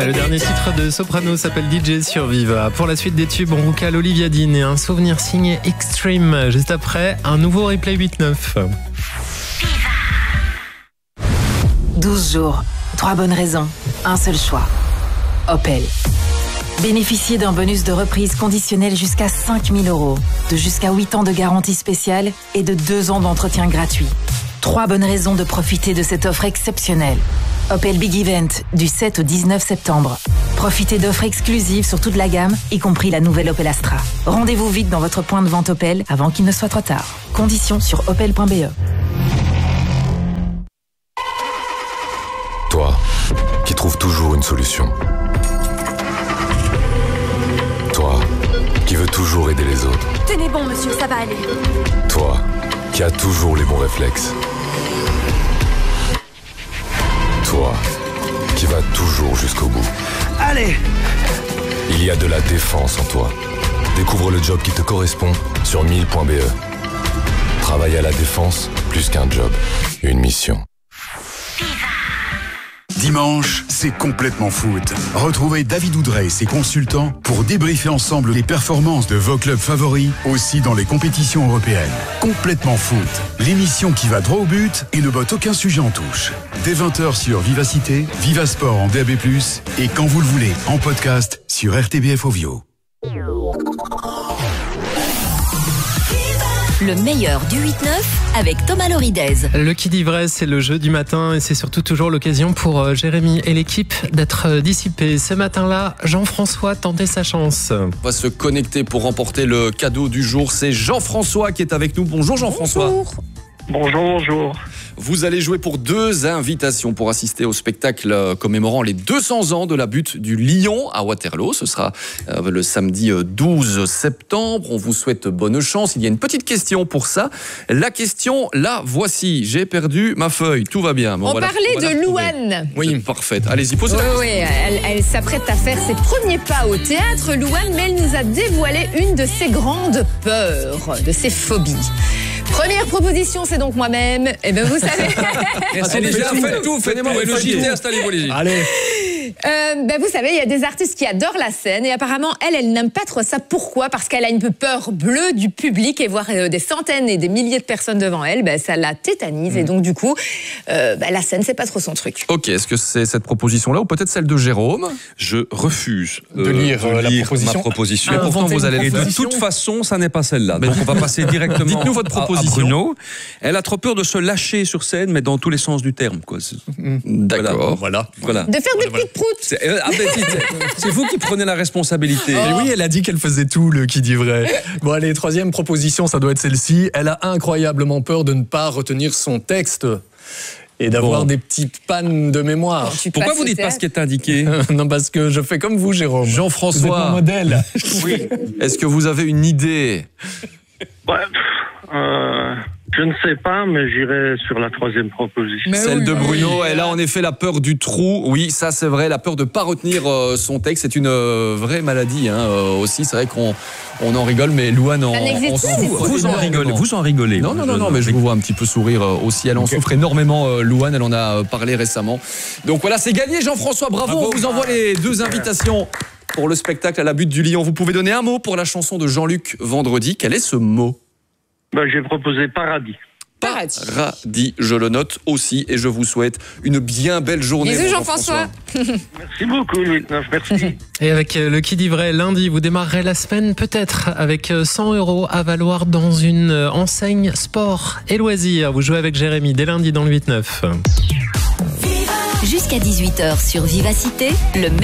Le dernier titre de Soprano s'appelle DJ sur Viva. Pour la suite des tubes, on vous cale Olivia Dean et un souvenir signé Extreme. Juste après, un nouveau replay 8-9. 12 jours, 3 bonnes raisons, un seul choix. Opel. Bénéficiez d'un bonus de reprise conditionnel jusqu'à 5 000 €, de jusqu'à 8 ans de garantie spéciale et de 2 ans d'entretien gratuit. 3 bonnes raisons de profiter de cette offre exceptionnelle. Opel Big Event, du 7 au 19 septembre. Profitez d'offres exclusives sur toute la gamme, y compris la nouvelle Opel Astra. Rendez-vous vite dans votre point de vente Opel avant qu'il ne soit trop tard. Conditions sur opel.be. Toi, qui trouves toujours une solution. Toi, qui veux toujours aider les autres. Tenez bon, monsieur, ça va aller. Toi, qui as toujours les bons réflexes. Toi, qui vas toujours jusqu'au bout. Allez! Il y a de la défense en toi. Découvre le job qui te correspond sur 1000.be. Travailler à la défense, plus qu'un job, une mission. Dimanche, c'est complètement foot. Retrouvez David Oudrey et ses consultants pour débriefer ensemble les performances de vos clubs favoris, aussi dans les compétitions européennes. Complètement foot, l'émission qui va droit au but et ne botte aucun sujet en touche. Dès 20h sur Vivacité, Vivasport en DAB+, et quand vous le voulez, en podcast sur RTBF Ovio. Le meilleur du 8-9 avec Thomas Loridez. Le qui dit vrai, c'est le jeu du matin et c'est surtout toujours l'occasion pour Jérémy et l'équipe d'être dissipés. Ce matin-là, Jean-François tentait sa chance. On va se connecter pour remporter le cadeau du jour. C'est Jean-François qui est avec nous. Bonjour Jean-François. Bonjour. Vous allez jouer pour 2 invitations pour assister au spectacle commémorant les 200 ans de la butte du Lion à Waterloo. Ce sera le samedi 12 septembre. On vous souhaite bonne chance. Il y a une petite question pour ça. La question, la voici. J'ai perdu ma feuille. Tout va bien. On parlait de Louane. Oui, parfait. Allez-y, posez la question. Oui, elle s'apprête à faire ses premiers pas au théâtre, Louane, mais elle nous a dévoilé une de ses grandes peurs, de ses phobies. Première proposition, c'est donc moi-même. Et bien, vous savez... Faites tout, Allez. Vous savez, il y a des artistes qui adorent la scène et apparemment, elle n'aime pas trop ça. Pourquoi ? Parce qu'elle a une peur bleue du public et voir des centaines et des milliers de personnes devant elle, ça la tétanise et donc du coup, la scène, c'est pas trop son truc. Ok, est-ce que c'est cette proposition-là ou peut-être celle de Jérôme ? Je refuse de lire ma proposition. Mais pourtant, vous allez Et de toute façon, ça n'est pas celle-là. Donc on va passer directement Dites-nous votre proposition. à Bruno. Elle a trop peur de se lâcher sur scène, mais dans tous les sens du terme. Quoi. D'accord. Voilà. De faire des petites proutes. C'est vous qui prenez la responsabilité. Et oui, elle a dit qu'elle faisait tout, le qui dit vrai. Bon, allez, 3e proposition, ça doit être celle-ci. Elle a incroyablement peur de ne pas retenir son texte et d'avoir des petites pannes de mémoire. Pourquoi vous dites pas ce qui est indiqué ? Non, parce que je fais comme vous, Jérôme. Jean-François. Vous êtes mon modèle. Oui. Est-ce que vous avez une idée ? Je ne sais pas, mais j'irai sur la 3e proposition. Celle de Bruno, elle a en effet la peur du trou. Oui, ça c'est vrai, la peur de ne pas retenir son texte, c'est une vraie maladie aussi. C'est vrai qu'on en rigole, mais Louane on s'en fout. Vous en rigolez. Non, mais je vous vois un petit peu sourire aussi. Elle en souffre énormément, Louane, elle en a parlé récemment. Donc voilà, c'est gagné Jean-François, bravo. On vous envoie les 2 invitations pour le spectacle à la butte du Lion. Vous pouvez donner un mot pour la chanson de Jean-Luc Vendredi. Quel est ce mot ? J'ai proposé Paradis. Paradis, je le note aussi et je vous souhaite une bien belle journée. Bisous Jean-François. Merci beaucoup, Louis. Merci. Et avec le qui dit vrai, lundi, vous démarrerez la semaine peut-être avec 100 € à valoir dans une enseigne sport et loisirs. Vous jouez avec Jérémy dès lundi dans le 8-9. Jusqu'à 18h sur Vivacité, le